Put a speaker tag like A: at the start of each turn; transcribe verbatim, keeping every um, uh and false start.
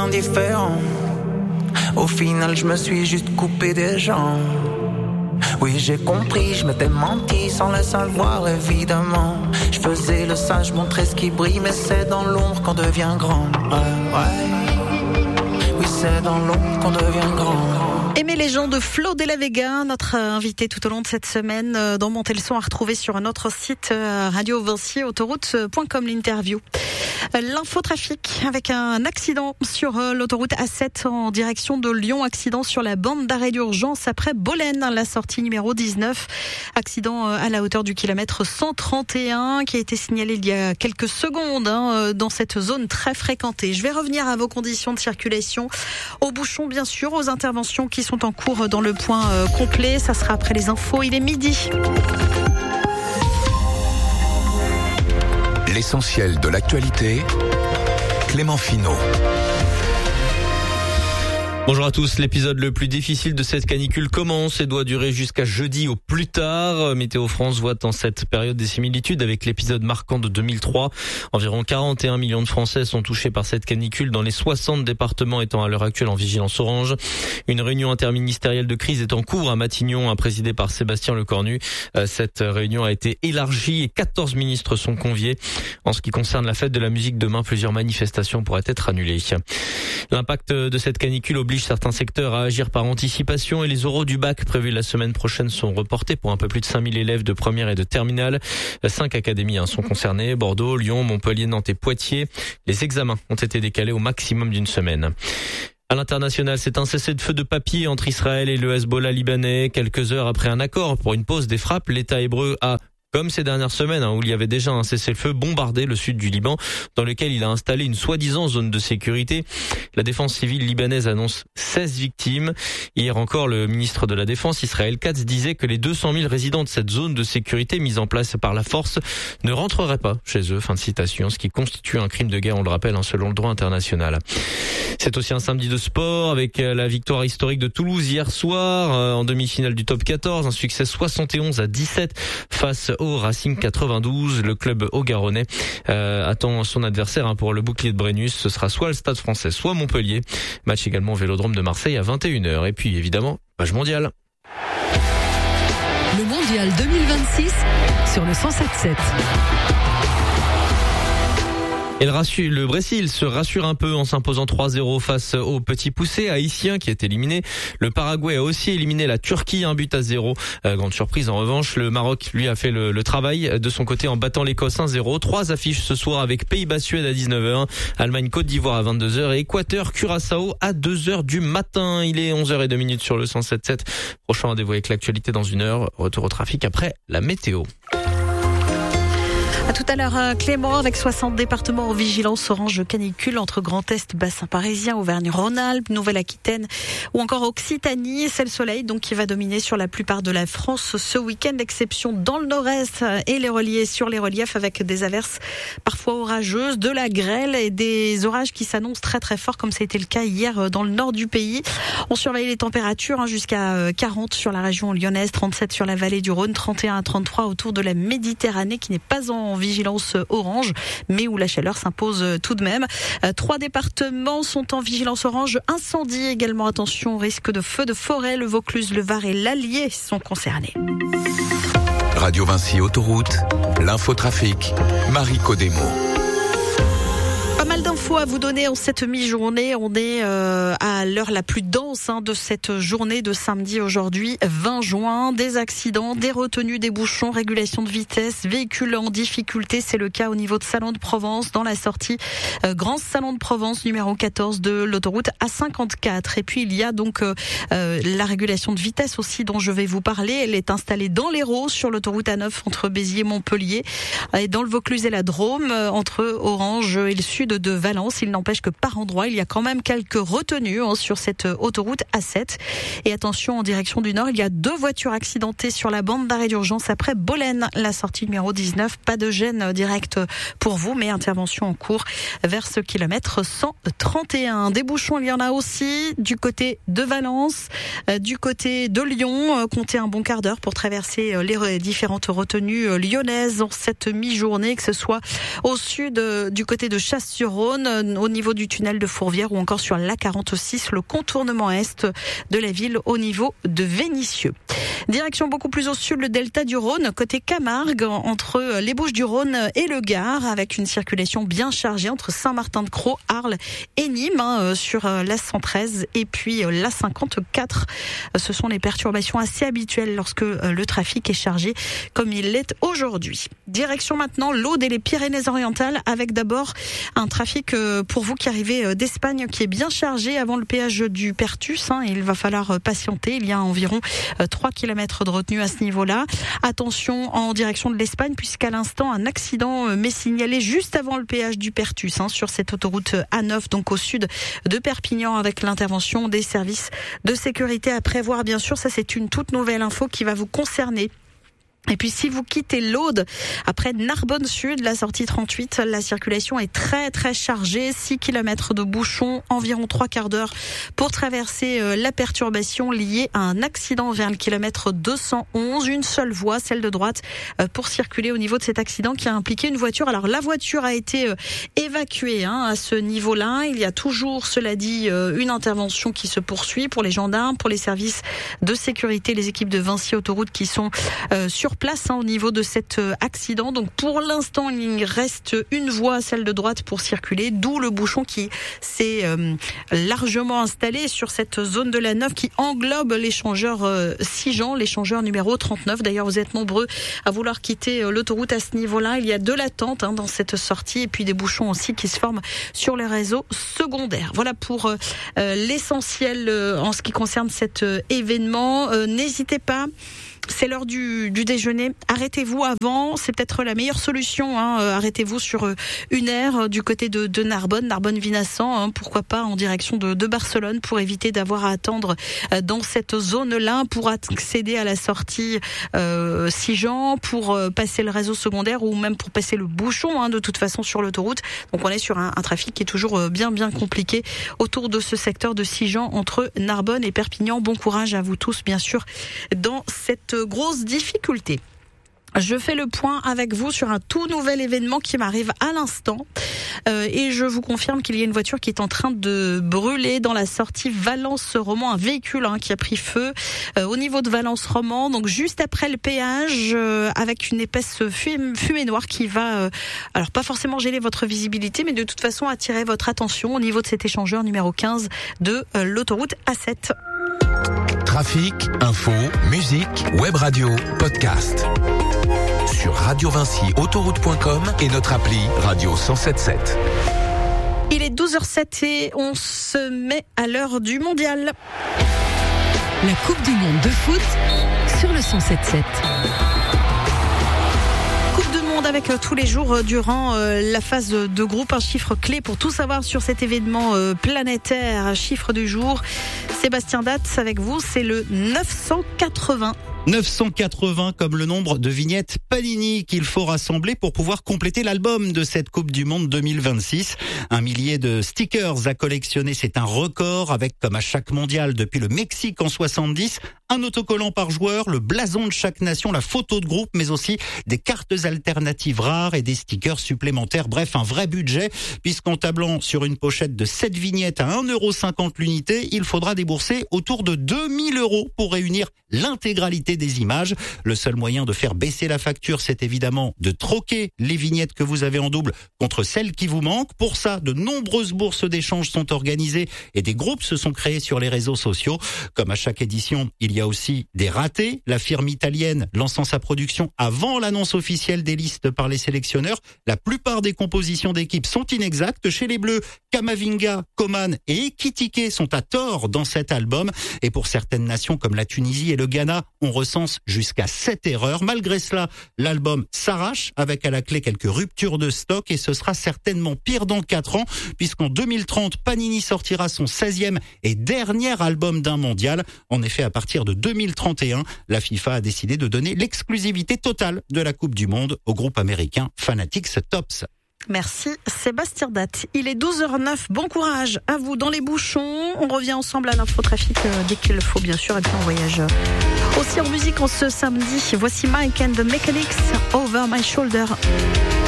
A: différent. Au final, je me suis juste coupé des jambes. Oui, j'ai compris, je m'étais menti sans le savoir, évidemment. Je faisais le sage, montrer ce qui brille, mais c'est dans l'ombre qu'on devient grand. Ouais, ouais. Oui, c'est dans l'ombre qu'on devient grand.
B: Aimer les gens de Flo de la Vega, notre invité tout au long de cette semaine dans Monter le son, à retrouver sur notre site Radio Vinci, autoroute point com, l'interview. L'infotrafic avec un accident sur l'autoroute A sept en direction de Lyon. Accident sur la bande d'arrêt d'urgence après Bolène, la sortie numéro dix-neuf. Accident à la hauteur du kilomètre cent trente et un qui a été signalé il y a quelques secondes hein, dans cette zone très fréquentée. Je vais revenir à vos conditions de circulation, aux bouchons bien sûr, aux interventions qui sont en cours dans le point complet. Ça sera après les infos, il est midi.
C: L'essentiel de l'actualité, Clément Finot.
D: Bonjour à tous, l'épisode le plus difficile de cette canicule commence et doit durer jusqu'à jeudi au plus tard. Météo France voit en cette période des similitudes avec l'épisode marquant de deux mille trois. Environ quarante et un millions de Français sont touchés par cette canicule dans les soixante départements étant à l'heure actuelle en vigilance orange. Une réunion interministérielle de crise est en cours à Matignon, présidée par Sébastien Lecornu. Cette réunion a été élargie et quatorze ministres sont conviés. En ce qui concerne la fête de la musique, demain, plusieurs manifestations pourraient être annulées. L'impact de cette canicule oblige certains secteurs à agir par anticipation et les oraux du bac prévus la semaine prochaine sont reportés pour un peu plus de cinq mille élèves de première et de terminale. Cinq académies sont concernées, Bordeaux, Lyon, Montpellier, Nantes et Poitiers. Les examens ont été décalés au maximum d'une semaine. À l'international, c'est un cessez-le-feu de papier entre Israël et le Hezbollah libanais. Quelques heures après un accord pour une pause des frappes, l'État hébreu a, comme ces dernières semaines hein, où il y avait déjà un cessez-le-feu, bombardé le sud du Liban, dans lequel il a installé une soi-disant zone de sécurité. La défense civile libanaise annonce seize victimes. Hier encore, le ministre de la Défense, Israël Katz, disait que les deux cent mille résidents de cette zone de sécurité mise en place par la force ne rentreraient pas chez eux. Fin de citation, ce qui constitue un crime de guerre, on le rappelle, hein, selon le droit international. C'est aussi un samedi de sport avec la victoire historique de Toulouse hier soir euh, en demi-finale du top quatorze. Un succès soixante et onze à dix-sept face au Racing quatre-vingt-douze. Le club haut-garonnais euh, attend son adversaire hein, pour le bouclier de Brennus. Ce sera soit le Stade Français, soit Montpellier. Match également au Vélodrome de Marseille à vingt et une heures. Et puis évidemment, page mondiale.
E: Le mondial deux mille vingt-six sur le cent sept sept.
D: Et le, rassure, le Brésil se rassure un peu en s'imposant trois zéro face au petit poussé haïtien qui est éliminé. Le Paraguay a aussi éliminé la Turquie, un but à zéro. Euh, grande surprise en revanche, le Maroc lui a fait le, le travail de son côté en battant l'Écosse un zéro. Trois affiches ce soir avec Pays-Bas-Suède à dix-neuf heures, Allemagne-Côte d'Ivoire à vingt-deux heures et Équateur-Curaçao à deux heures du matin. Il est onze heures zéro sur le cent sept sept. Prochain rendez-vous avec l'actualité dans une heure. Retour au trafic après la météo.
B: À tout à l'heure, Clément, avec soixante départements en vigilance orange canicule entre Grand Est, Bassin parisien, Auvergne-Rhône-Alpes, Nouvelle-Aquitaine ou encore Occitanie. C'est le soleil donc qui va dominer sur la plupart de la France ce week-end, l'exception dans le nord-est et les reliefs sur les reliefs avec des averses parfois orageuses, de la grêle et des orages qui s'annoncent très très forts comme ça a été le cas hier dans le nord du pays. On surveille les températures hein, jusqu'à quarante sur la région lyonnaise, trente-sept sur la vallée du Rhône, trente et un à trente-trois autour de la Méditerranée qui n'est pas en vigilance orange, mais où la chaleur s'impose tout de même. Euh, trois départements sont en vigilance orange. Incendie également, attention, risque de feu de forêt. Le Vaucluse, le Var et l'Allier sont concernés.
C: Radio Vinci Autoroute, l'infotrafic, Marie Codemo.
B: Pas mal d'infos à vous donner en cette mi-journée. On est euh, à l'heure la plus dense hein, de cette journée de samedi aujourd'hui, vingt juin. Des accidents, des retenues, des bouchons, régulation de vitesse, véhicules en difficulté. C'est le cas au niveau de Salon de Provence, dans la sortie euh, Grand Salon de Provence numéro quatorze de l'autoroute A cinquante-quatre. Et puis il y a donc euh, euh, la régulation de vitesse aussi dont je vais vous parler. Elle est installée dans l'Hérault sur l'autoroute A neuf entre Béziers et Montpellier et dans le Vaucluse et la Drôme euh, entre Orange et le sud de Valence. Il n'empêche que par endroits, il y a quand même quelques retenues hein, sur cette autoroute A sept. Et attention, en direction du nord, il y a deux voitures accidentées sur la bande d'arrêt d'urgence après Bolène, la sortie numéro dix-neuf. Pas de gêne direct pour vous, mais intervention en cours vers ce kilomètre cent trente et un. Des bouchons, il y en a aussi du côté de Valence, euh, du côté de Lyon. Euh, comptez un bon quart d'heure pour traverser euh, les différentes retenues euh, lyonnaises en cette mi-journée, que ce soit au sud euh, du côté de Chasse-sur-Rhône, Rhône, au niveau du tunnel de Fourvière ou encore sur l'A quarante-six, le contournement est de la ville au niveau de Vénissieux. Direction beaucoup plus au sud, le delta du Rhône, côté Camargue, entre les Bouches-du-Rhône et le Gard, avec une circulation bien chargée entre Saint-Martin-de-Crau, Arles et Nîmes, hein, sur l'A cent treize et puis l'A cinquante-quatre. Ce sont les perturbations assez habituelles lorsque le trafic est chargé comme il l'est aujourd'hui. Direction maintenant l'Aude et les Pyrénées-Orientales, avec d'abord un trafic pour vous qui arrivez d'Espagne qui est bien chargé avant le péage du Pertus. Hein, il va falloir patienter. Il y a environ trois kilomètres de retenue à ce niveau-là. Attention en direction de l'Espagne, puisqu'à l'instant un accident m'est signalé juste avant le péage du Pertus, hein, sur cette autoroute A neuf, donc au sud de Perpignan, avec l'intervention des services de sécurité à prévoir. Bien sûr, ça c'est une toute nouvelle info qui va vous concerner. Et puis si vous quittez l'Aude, après Narbonne Sud, la sortie trente-huit, la circulation est très très chargée, six kilomètres de bouchons, environ trois quarts d'heure pour traverser la perturbation liée à un accident vers le kilomètre deux cent onze, une seule voie, celle de droite, pour circuler au niveau de cet accident qui a impliqué une voiture. Alors la voiture a été évacuée, hein, à ce niveau-là. Il y a toujours, cela dit, une intervention qui se poursuit pour les gendarmes, pour les services de sécurité, les équipes de Vinci Autoroute qui sont euh, sur place, hein, au niveau de cet accident. Donc pour l'instant, il reste une voie, celle de droite, pour circuler, d'où le bouchon qui s'est euh, largement installé sur cette zone de la Neuve qui englobe l'échangeur euh, Sigean, l'échangeur numéro trente-neuf. D'ailleurs, vous êtes nombreux à vouloir quitter euh, l'autoroute à ce niveau-là. Il y a de l'attente, hein, dans cette sortie, et puis des bouchons aussi qui se forment sur les réseaux secondaires. Voilà pour euh, l'essentiel euh, en ce qui concerne cet euh, événement. Euh, n'hésitez pas. C'est l'heure du, du déjeuner. Arrêtez-vous avant, c'est peut-être la meilleure solution. Hein. Arrêtez-vous sur une aire du côté de, de Narbonne, Narbonne-Vinassan, hein, pourquoi pas en direction de, de Barcelone, pour éviter d'avoir à attendre dans cette zone-là, pour accéder à la sortie euh, Sigean, pour passer le réseau secondaire ou même pour passer le bouchon, hein, de toute façon sur l'autoroute. Donc on est sur un, un trafic qui est toujours bien bien compliqué autour de ce secteur de Sigean entre Narbonne et Perpignan. Bon courage à vous tous, bien sûr, dans cette grosse difficulté. Je fais le point avec vous sur un tout nouvel événement qui m'arrive à l'instant, euh, et je vous confirme qu'il y a une voiture qui est en train de brûler dans la sortie Valence-Romand, un véhicule, hein, qui a pris feu euh, au niveau de Valence-Romand, donc juste après le péage, euh, avec une épaisse fumée, fumée noire qui va, euh, alors pas forcément gêner votre visibilité, mais de toute façon attirer votre attention au niveau de cet échangeur numéro quinze de euh, l'autoroute A sept.
C: Trafic, info, musique, web radio, podcast. Sur radio vinci autoroute point com et notre appli Radio cent sept sept.
B: Il est douze heures zéro sept et on se met à l'heure du mondial.
E: La Coupe du Monde de foot sur le cent sept sept.
B: Coupe du Monde avec tous les jours durant la phase de groupe. Un chiffre clé pour tout savoir sur cet événement planétaire. Un chiffre du jour. Sébastien Datt, avec vous, c'est le neuf cent quatre-vingts.
F: neuf cent quatre-vingts comme le nombre de vignettes Panini qu'il faut rassembler pour pouvoir compléter l'album de cette Coupe du Monde deux mille vingt-six. Un millier de stickers à collectionner, c'est un record, avec, comme à chaque mondial depuis le Mexique en soixante-dix, un autocollant par joueur, le blason de chaque nation, la photo de groupe, mais aussi des cartes alternatives rares et des stickers supplémentaires. Bref, un vrai budget, puisqu'en tablant sur une pochette de sept vignettes à un euro cinquante l'unité, il faudra débourser autour de deux mille euros pour réunir l'intégralité des images. Le seul moyen de faire baisser la facture, c'est évidemment de troquer les vignettes que vous avez en double contre celles qui vous manquent. Pour ça, de nombreuses bourses d'échange sont organisées et des groupes se sont créés sur les réseaux sociaux. Comme à chaque édition, il y a aussi des ratés. La firme italienne lançant sa production avant l'annonce officielle des listes par les sélectionneurs. La plupart des compositions d'équipe sont inexactes. Chez les Bleus, Kamavinga, Coman et Ekitike sont à tort dans cet album. Et pour certaines nations comme la Tunisie et le Ghana, on recense jusqu'à sept erreurs. Malgré cela, l'album s'arrache avec à la clé quelques ruptures de stock et ce sera certainement pire dans quatre ans puisqu'en deux mille trente, Panini sortira son seizième et dernier album d'un mondial. En effet, à partir de deux mille trente et un, la FIFA a décidé de donner l'exclusivité totale de la Coupe du Monde au groupe américain Fanatics Tops.
B: Merci Sébastien Datt. Il est douze heures neuf. Bon courage à vous dans les bouchons. On revient ensemble à l'infotrafic euh, dès qu'il le faut, bien sûr. Et puis on voyage aussi en musique en ce samedi. Voici Mike and the Mechanics, Over My Shoulder.